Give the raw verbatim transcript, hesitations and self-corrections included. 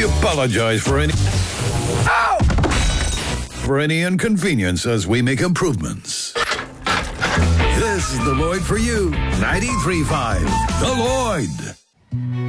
We apologize for any... Ow! For any inconvenience as we make improvements. This is the Lloyd for You, ninety-three point five. The Lloyd.